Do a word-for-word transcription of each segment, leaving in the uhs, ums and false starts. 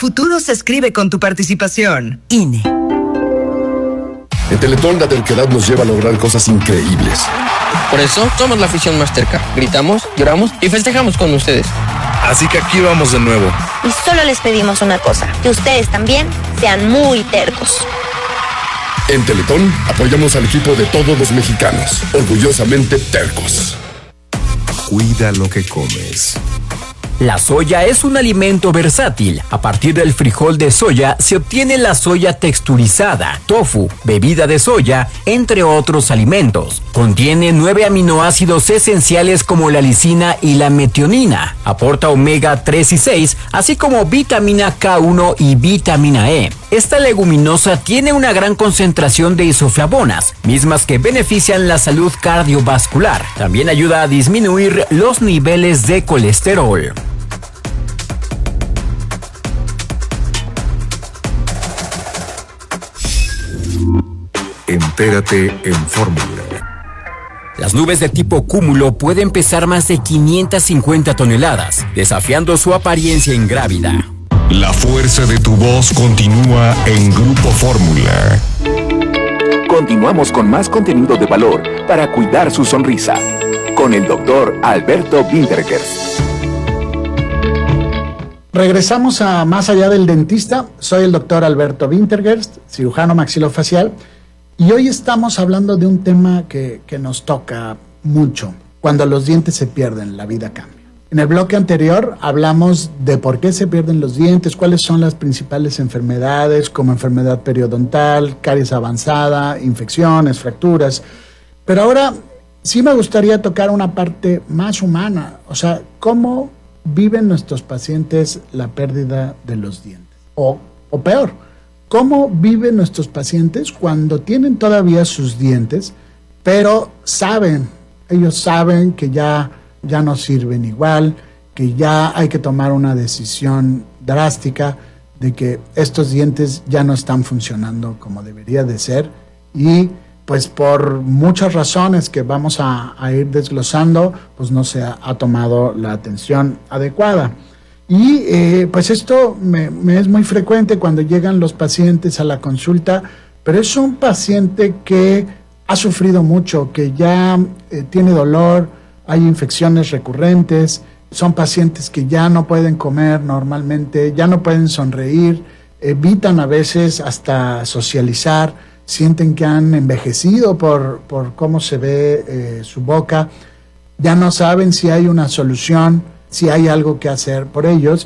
futuro se escribe con tu participación. I N E. En Teletón la terquedad nos lleva a lograr cosas increíbles. Por eso somos la afición más terca. Gritamos, lloramos y festejamos con ustedes. Así que aquí vamos de nuevo. Y solo les pedimos una cosa, que ustedes también sean muy tercos. En Teletón apoyamos al equipo de todos los mexicanos, orgullosamente tercos. Cuida lo que comes. La soya es un alimento versátil. A partir del frijol de soya se obtiene la soya texturizada, tofu, bebida de soya, entre otros alimentos. Contiene nueve aminoácidos esenciales como la lisina y la metionina. Aporta omega tres y seis, así como vitamina K uno y vitamina E. Esta leguminosa tiene una gran concentración de isoflavonas, mismas que benefician la salud cardiovascular. También ayuda a disminuir los niveles de colesterol. Entérate en Fórmula. Las nubes de tipo cúmulo pueden pesar más de quinientas cincuenta toneladas, desafiando su apariencia ingrávida. La fuerza de tu voz continúa en Grupo Fórmula. Continuamos con más contenido de valor para cuidar su sonrisa. Con el doctor Alberto Wintergers. Regresamos a Más Allá del Dentista. Soy el doctor Alberto Wintergers, cirujano maxilofacial. Y hoy estamos hablando de un tema que, que nos toca mucho. Cuando los dientes se pierden, la vida cambia. En el bloque anterior hablamos de por qué se pierden los dientes, cuáles son las principales enfermedades, como enfermedad periodontal, caries avanzada, infecciones, fracturas. Pero ahora sí me gustaría tocar una parte más humana. O sea, ¿cómo viven nuestros pacientes la pérdida de los dientes? O, o peor, ¿cómo viven nuestros pacientes cuando tienen todavía sus dientes, pero saben, ellos saben que ya, ya no sirven igual, que ya hay que tomar una decisión drástica de que estos dientes ya no están funcionando como debería de ser y pues por muchas razones que vamos a, a ir desglosando, pues no se ha, ha tomado la atención adecuada. Y eh, pues esto me, me es muy frecuente cuando llegan los pacientes a la consulta, pero es un paciente que ha sufrido mucho, que ya eh, tiene dolor, hay infecciones recurrentes, son pacientes que ya no pueden comer normalmente, ya no pueden sonreír, evitan a veces hasta socializar, sienten que han envejecido por, por cómo se ve eh, su boca, ya no saben si hay una solución, si hay algo que hacer por ellos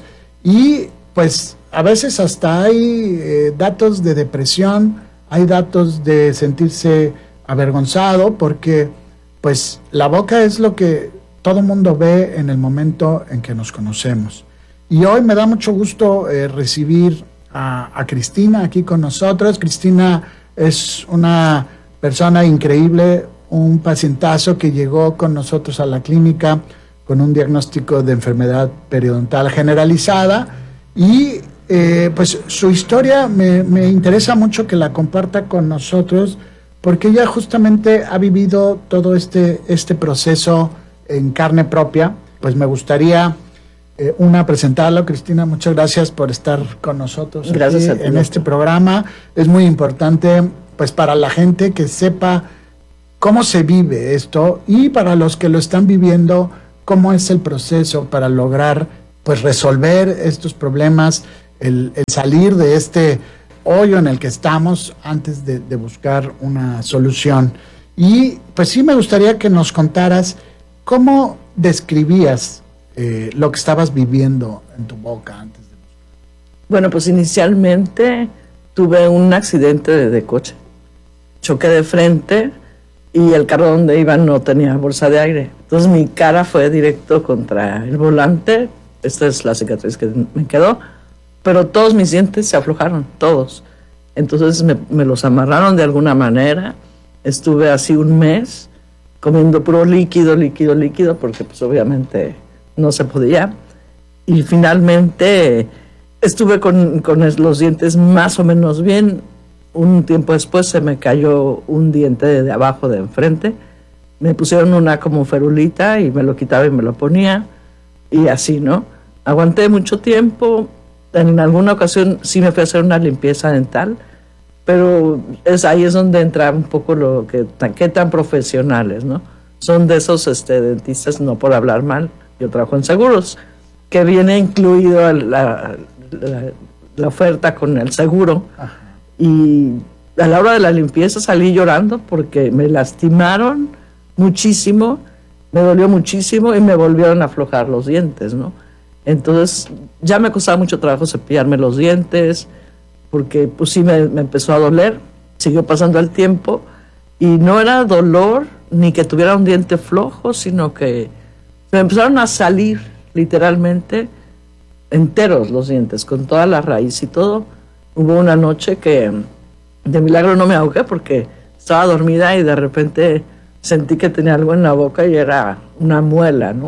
y pues a veces hasta hay eh, datos de depresión, hay datos de sentirse avergonzado porque pues la boca es lo que todo mundo ve en el momento en que nos conocemos. Y hoy me da mucho gusto eh, recibir a, a Cristina aquí con nosotros. Cristina es una persona increíble, un pacientazo que llegó con nosotros a la clínica con un diagnóstico de enfermedad periodontal generalizada y eh, pues su historia me, me interesa mucho que la comparta con nosotros porque ella justamente ha vivido todo este, este proceso en carne propia. Pues me gustaría eh, una presentarlo. Cristina, muchas gracias por estar con nosotros gracias aquí a ti, en este programa. Es muy importante pues para la gente que sepa cómo se vive esto y para los que lo están viviendo, cómo es el proceso para lograr pues resolver estos problemas, el, el salir de este hoyo en el que estamos antes de, de buscar una solución. Y pues sí me gustaría que nos contaras cómo describías eh, lo que estabas viviendo en tu boca antes de buscar. Bueno, pues inicialmente tuve un accidente de, de coche. Choqué de frente y el carro donde iba no tenía bolsa de aire. Entonces mi cara fue directo contra el volante. Esta es la cicatriz que me quedó. Pero todos mis dientes se aflojaron, todos. Entonces me, me los amarraron de alguna manera. Estuve así un mes comiendo puro líquido, líquido, líquido, porque pues obviamente no se podía. Y finalmente estuve con, con los dientes más o menos bien. Un tiempo después se me cayó un diente de abajo de enfrente. Me pusieron una como ferulita y me lo quitaba y me lo ponía. Y así, ¿no? Aguanté mucho tiempo. en alguna ocasión sí me fui a hacer una limpieza dental, pero es ahí es donde entra un poco lo que qué tan profesionales, ¿no? Son de esos este, dentistas, no por hablar mal, yo trabajo en seguros, que viene incluido la, la, la oferta con el seguro. Ajá. Y a la hora de la limpieza salí llorando porque me lastimaron muchísimo, me dolió muchísimo y me volvieron a aflojar los dientes, ¿no? Entonces ya me costaba mucho trabajo cepillarme los dientes, porque pues sí me, me empezó a doler, siguió pasando el tiempo y no era dolor ni que tuviera un diente flojo, sino que me empezaron a salir literalmente enteros los dientes, con toda la raíz y todo. Hubo una noche que de milagro no me ahogué porque estaba dormida y de repente sentí que tenía algo en la boca y era una muela, ¿no?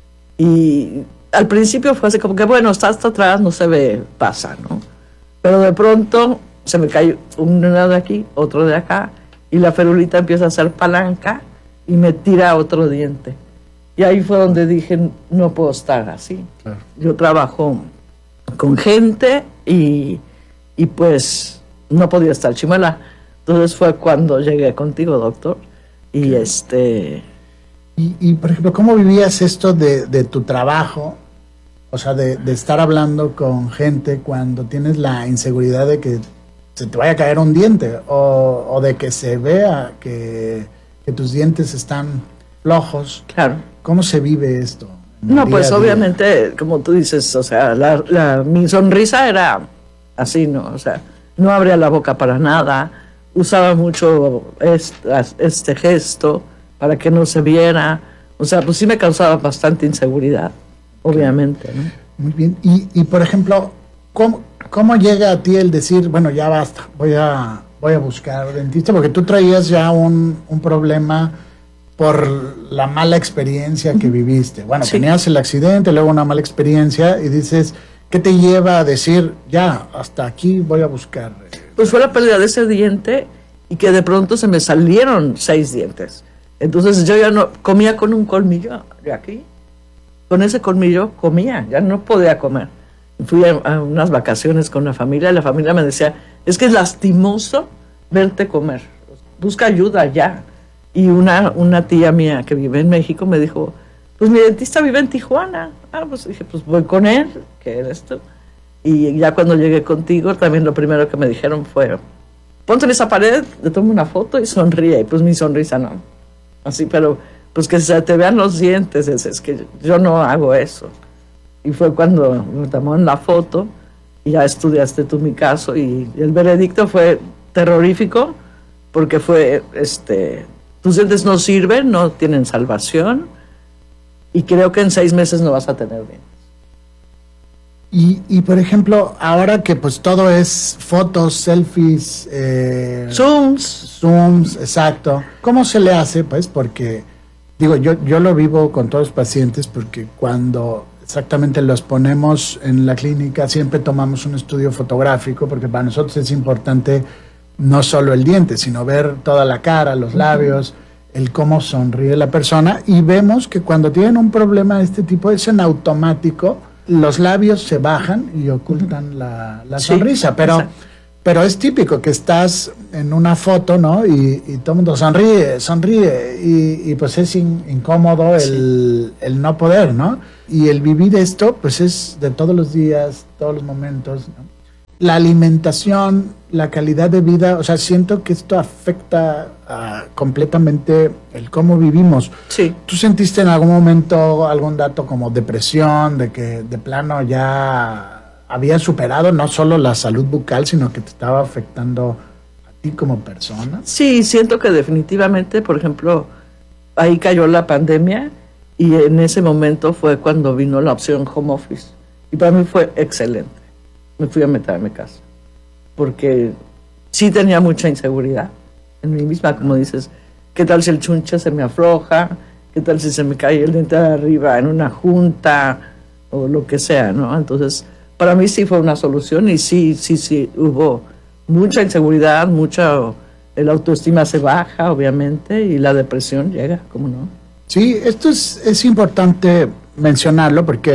Y al principio fue así como que, bueno, está hasta atrás, no se ve, pasa, ¿no? Pero de pronto se me cayó uno de aquí, otro de acá, y la ferulita empieza a hacer palanca y me tira otro diente. Y ahí fue donde dije, no puedo estar así. Claro. Yo trabajo con gente y, y pues no podía estar chimuela. Entonces fue cuando llegué contigo, doctor. Y okay. este... Y, y, por ejemplo, ¿cómo vivías esto de, de tu trabajo? O sea, de, de estar hablando con gente cuando tienes la inseguridad de que se te vaya a caer un diente o, o de que se vea que, que tus dientes están flojos. Claro. ¿Cómo se vive esto? No, pues obviamente, como tú dices, o sea, la, la, mi sonrisa era así, ¿no? O sea, no abría la boca para nada, usaba mucho este, este gesto para que no se viera. O sea, pues sí me causaba bastante inseguridad. Obviamente, ¿no? Muy bien. Y, y por ejemplo, ¿cómo, ¿cómo llega a ti el decir, bueno, ya basta, voy a, voy a buscar dentista? Porque tú traías ya un, un problema por la mala experiencia que viviste. Bueno, sí. Tenías el accidente, luego una mala experiencia, y dices, ¿qué te lleva a decir, ya, hasta aquí voy a buscar? Pues fue la pérdida de ese diente y que de pronto se me salieron seis dientes. Entonces yo ya no comía con un colmillo de aquí. Con ese colmillo comía, ya no podía comer. Fui a, a unas vacaciones con la familia y la familia me decía, es que es lastimoso verte comer, busca ayuda ya. Y una, una tía mía que vive en México me dijo, pues mi dentista vive en Tijuana. Ah, pues dije, pues voy con él, que eres tú. Y ya cuando llegué contigo, también lo primero que me dijeron fue, ponte en esa pared, le tomo una foto y sonríe. Y pues mi sonrisa no. Así, pero pues que se te vean los dientes, es, es que yo no hago eso. Y fue cuando me tomaron la foto y ya estudiaste tú mi caso y el veredicto fue terrorífico porque fue, este, tus dientes no sirven, no tienen salvación y creo que en seis meses no vas a tener bien. Y, y por ejemplo, ahora que pues todo es fotos, selfies, eh, zooms, zooms, exacto. ¿Cómo se le hace? Pues porque, digo, yo, yo lo vivo con todos los pacientes porque cuando exactamente los ponemos en la clínica siempre tomamos un estudio fotográfico porque para nosotros es importante no solo el diente, sino ver toda la cara, los labios, el cómo sonríe la persona y vemos que cuando tienen un problema de este tipo es en automático. Los labios se bajan y ocultan la, la sí, sonrisa, pero, pero es típico que estás en una foto, ¿no? Y, y todo el mundo sonríe, sonríe, y, y pues es in, incómodo el, sí. el no poder, ¿no? Y el vivir esto, pues es de todos los días, todos los momentos, ¿no? La alimentación, la calidad de vida, o sea, siento que esto afecta uh, completamente el cómo vivimos. Sí. ¿Tú sentiste en algún momento algún dato como depresión, de que de plano ya había superado no solo la salud bucal, sino que te estaba afectando a ti como persona? Sí, siento que definitivamente, por ejemplo, ahí cayó la pandemia y en ese momento fue cuando vino la opción home office. Y para mí fue excelente. Me fui a meter a mi casa, porque sí tenía mucha inseguridad en mí misma, como dices, ¿qué tal si el chunche se me afloja? ¿Qué tal si se me cae el diente de arriba en una junta? O lo que sea, ¿no? Entonces, para mí sí fue una solución y sí, sí, sí, hubo mucha inseguridad, mucha, el autoestima se baja, obviamente, y la depresión llega, ¿cómo no? Sí, esto es, es importante mencionarlo porque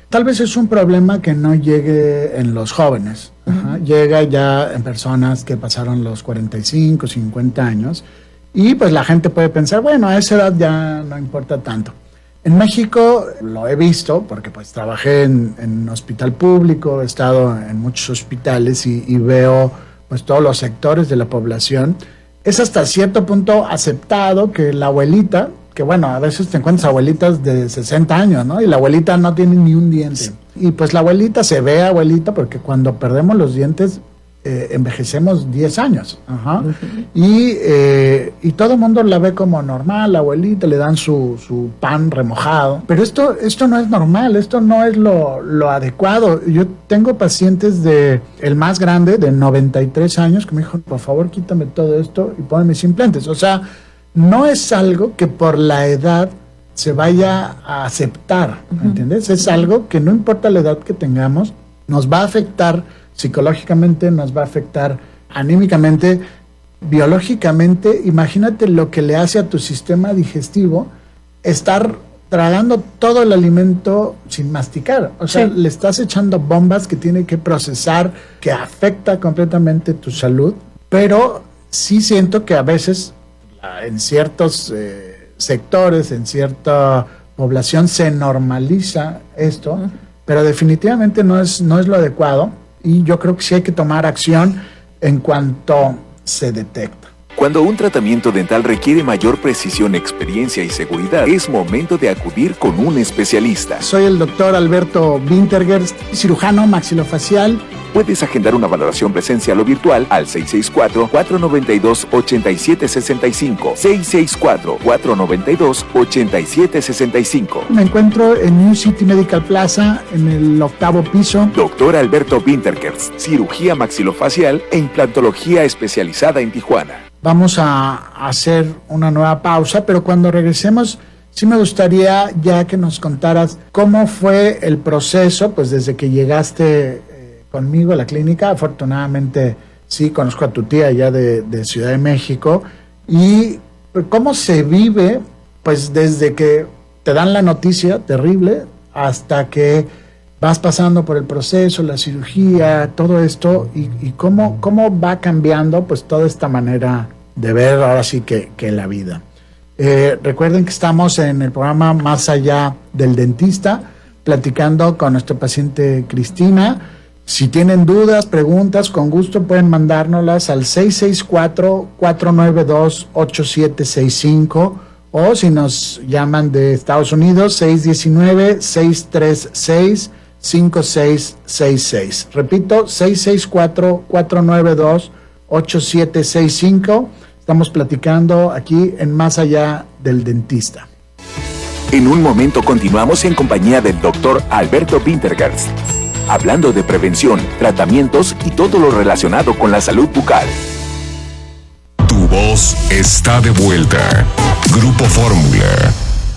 Tal vez es un problema que no llegue en los jóvenes, ajá, llega ya en personas que pasaron los cuarenta y cinco, cincuenta años, y pues la gente puede pensar, bueno, a esa edad ya no importa tanto. En México lo he visto, porque pues trabajé en, en hospital público, he estado en muchos hospitales y, y veo pues todos los sectores de la población. Es hasta cierto punto aceptado que la abuelita, que bueno, a veces te encuentras abuelitas de sesenta años, ¿no? Y la abuelita no tiene ni un diente. Y pues la abuelita se ve abuelita porque cuando perdemos los dientes eh, envejecemos diez años. Ajá. Uh-huh. Y, eh, y todo el mundo la ve como normal, la abuelita, le dan su, su pan remojado. Pero esto, esto no es normal, esto no es lo, lo adecuado. Yo tengo pacientes de, el más grande, de noventa y tres años, que me dijo, por favor, quítame todo esto y ponme mis implantes. O sea, no es algo que por la edad se vaya a aceptar, ¿me entiendes? Es algo que no importa la edad que tengamos, nos va a afectar psicológicamente, nos va a afectar anímicamente, biológicamente. Imagínate lo que le hace a tu sistema digestivo estar tragando todo el alimento sin masticar. O sea, sí, le estás echando bombas que tiene que procesar, que afecta completamente tu salud. Pero sí siento que a veces en ciertos eh, sectores, en cierta población se normaliza esto, uh-huh, pero definitivamente no es, no es lo adecuado, y yo creo que sí hay que tomar acción en cuanto se detecta. Cuando un tratamiento dental requiere mayor precisión, experiencia y seguridad, es momento de acudir con un especialista. Soy el doctor Alberto Wintergerst, cirujano maxilofacial. Puedes agendar una valoración presencial o virtual al seis seis cuatro, cuatro nueve dos, ocho siete seis cinco, seis seis cuatro, cuatro nueve dos, ocho siete seis cinco. Me encuentro en New City Medical Plaza, en el octavo piso. Doctor Alberto Wintergerst, cirugía maxilofacial e implantología especializada en Tijuana. Vamos a hacer una nueva pausa, pero cuando regresemos, sí me gustaría ya que nos contaras cómo fue el proceso, pues desde que llegaste eh, conmigo a la clínica. Afortunadamente, sí, conozco a tu tía ya de, de Ciudad de México, y cómo se vive, pues desde que te dan la noticia terrible hasta que vas pasando por el proceso, la cirugía, todo esto, y, y cómo, cómo va cambiando pues toda esta manera de ver ahora sí que, que la vida. Eh, recuerden que estamos en el programa Más Allá del Dentista, platicando con nuestra paciente Cristina. Si tienen dudas, preguntas, con gusto pueden mandárnoslas al seis seis cuatro, cuatro nueve dos, ocho siete seis cinco, o si nos llaman de Estados Unidos, seis uno nueve, seis tres seis, cinco seis seis seis. Repito, seis seis cuatro, cuatro nueve dos, ocho siete seis cinco. Estamos platicando aquí en Más Allá del Dentista. En un momento continuamos en compañía del doctor Alberto Wintergerst, hablando de prevención, tratamientos y todo lo relacionado con la salud bucal. Tu voz está de vuelta. Grupo Fórmula.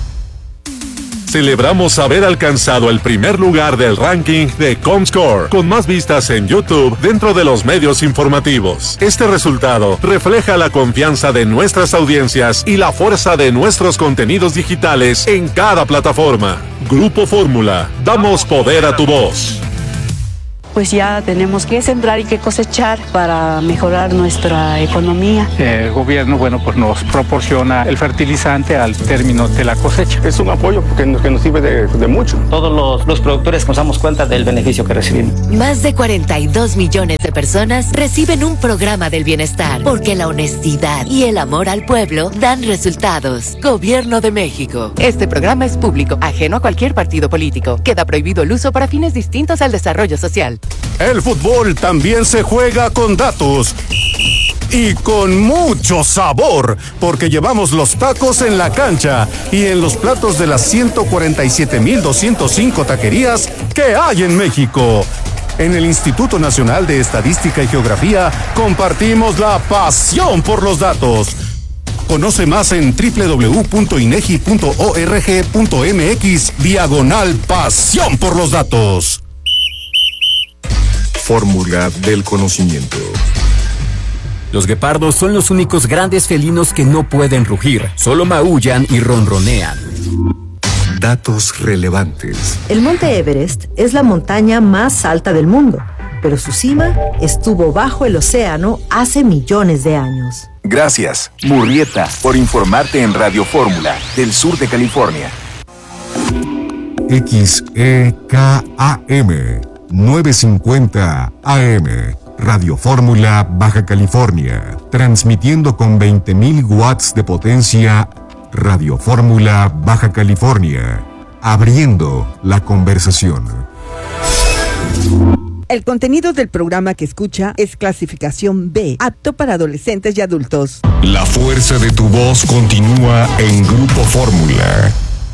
Celebramos haber alcanzado el primer lugar del ranking de Comscore, con más vistas en YouTube dentro de los medios informativos. Este resultado refleja la confianza de nuestras audiencias y la fuerza de nuestros contenidos digitales en cada plataforma. Grupo Fórmula, damos poder a tu voz. Pues ya tenemos que sembrar y que cosechar para mejorar nuestra economía. El gobierno, bueno, pues nos proporciona el fertilizante al término de la cosecha. Es un apoyo que nos, que nos sirve de, de mucho. Todos los, los productores nos damos cuenta del beneficio que recibimos. Más de cuarenta y dos millones de personas reciben un programa del bienestar, porque la honestidad y el amor al pueblo dan resultados. Gobierno de México. Este programa es público, ajeno a cualquier partido político. Queda prohibido el uso para fines distintos al desarrollo social. El fútbol también se juega con datos y con mucho sabor, porque llevamos los tacos en la cancha y en los platos de las ciento cuarenta y siete mil doscientos cinco taquerías que hay en México. En el Instituto Nacional de Estadística y Geografía compartimos la pasión por los datos. Conoce más en doble u doble u doble u punto inegi punto org punto mx diagonal pasión por los datos. Fórmula del conocimiento. Los guepardos son los únicos grandes felinos que no pueden rugir, solo maullan y ronronean. Datos relevantes. El Monte Everest es la montaña más alta del mundo, pero su cima estuvo bajo el océano hace millones de años. Gracias, Murrieta, por informarte en Radio Fórmula, del sur de California. X E K A M novecientos cincuenta A M, Radio Fórmula, Baja California, transmitiendo con veinte mil watts de potencia. Radio Fórmula, Baja California, abriendo la conversación. El contenido del programa que escucha es clasificación B, apto para adolescentes y adultos. La fuerza de tu voz continúa en Grupo Fórmula.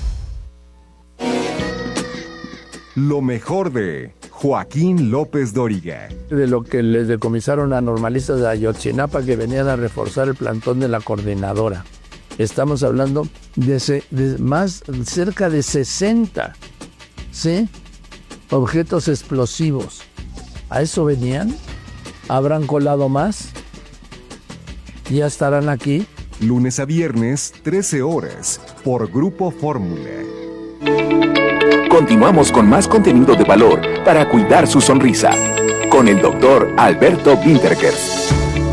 Lo mejor de Joaquín López Dóriga. De lo que les decomisaron a normalistas de Ayotzinapa que venían a reforzar el plantón de la coordinadora. Estamos hablando de, se, de más, cerca de sesenta, ¿sí? Objetos explosivos. ¿A eso venían? ¿Habrán colado más? ¿Ya estarán aquí? Lunes a viernes, trece horas, por Grupo Fórmula. Continuamos con más contenido de valor para cuidar su sonrisa, con el doctor Alberto Winterkers.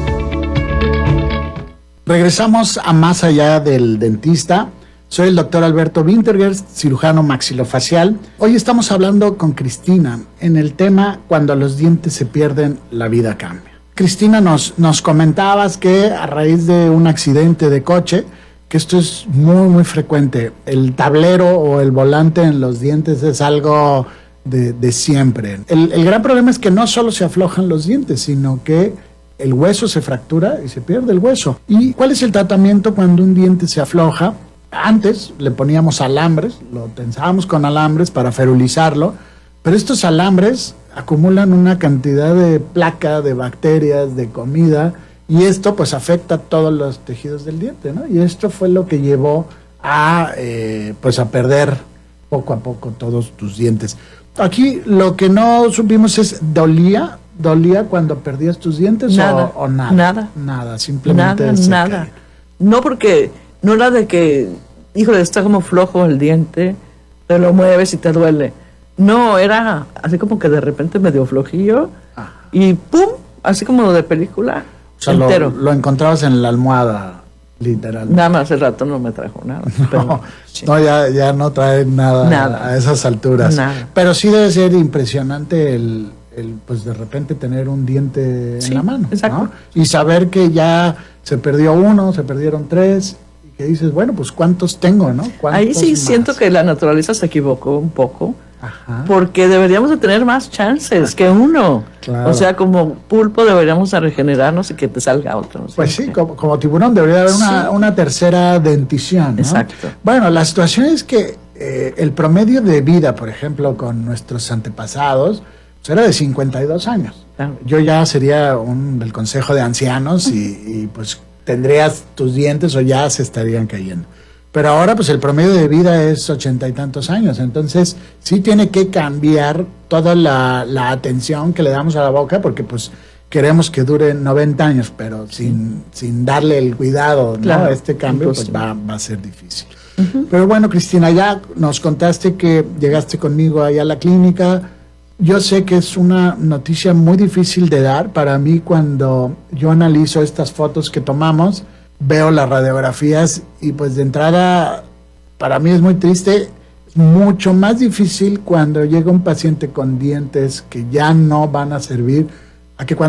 Regresamos a Más Allá del Dentista. Soy el doctor Alberto Winterkers, cirujano maxilofacial. Hoy estamos hablando con Cristina en el tema cuando los dientes se pierden, la vida cambia. Cristina, nos, nos comentabas que a raíz de un accidente de coche, que esto es muy, muy frecuente, el tablero o el volante en los dientes es algo de, de siempre. El, el gran problema es que no solo se aflojan los dientes, sino que el hueso se fractura y se pierde el hueso. ¿Y cuál es el tratamiento cuando un diente se afloja? Antes le poníamos alambres, lo tensábamos con alambres para ferulizarlo, pero estos alambres acumulan una cantidad de placa, de bacterias, de comida, y esto pues afecta a todos los tejidos del diente, ¿no? Y esto fue lo que llevó a, eh, pues a perder poco a poco todos tus dientes. Aquí lo que no supimos es, ¿dolía? ¿Dolía cuando perdías tus dientes nada, o, o nada? Nada. Nada, simplemente Nada, nada. caía. No, porque no era de que, híjole, está como flojo el diente, te lo mueves y te duele. No, era así como que de repente medio flojillo. Ajá. Y ¡pum! Así como de película. O sea, entero. Lo, lo encontrabas en la almohada, literal. Nada más, hace rato no me trajo nada. No, pero, sí. no ya, ya no trae nada, nada a esas alturas. Nada. Pero sí debe ser impresionante el, el pues de repente tener un diente sí, en la mano. Exacto. ¿no? Y saber que ya se perdió uno, se perdieron tres, y que dices, bueno, pues ¿cuántos tengo, no? ¿Cuántos Ahí sí más? siento que la naturaleza se equivocó un poco. Ajá. Porque deberíamos de tener más chances que uno. Claro. O sea, como pulpo deberíamos de regenerarnos y que te salga otro. Pues sí, como, como tiburón debería haber una, sí. una tercera dentición, ¿no? Exacto. Bueno, la situación es que eh, el promedio de vida, por ejemplo, con nuestros antepasados, pues era de cincuenta y dos años. Claro. Yo ya sería un del consejo de ancianos y, y pues tendrías tus dientes o ya se estarían cayendo. Pero ahora pues el promedio de vida es ochenta y tantos años, entonces sí tiene que cambiar toda la, la atención que le damos a la boca, porque pues queremos que dure noventa años, pero sin, sin darle el cuidado, ¿no? Claro, a este cambio pues va, va a ser difícil. Uh-huh. Pero bueno, Cristina, ya nos contaste que llegaste conmigo allá a la clínica. Yo sé que es una noticia muy difícil de dar para mí cuando yo analizo estas fotos que tomamos. Veo las radiografías y pues de entrada para mí es muy triste, mucho más difícil cuando llega un paciente con dientes que ya no van a servir a que cuando